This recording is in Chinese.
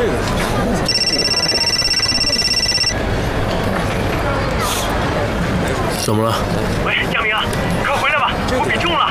这个怎么了？ 喂，江明，快回来吧，我被中了。